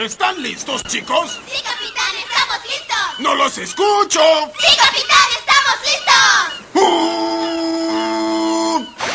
¿Están listos, chicos? ¡Sí, capitán! ¡Estamos listos! ¡No los escucho! ¡Sí, capitán! ¡Estamos listos!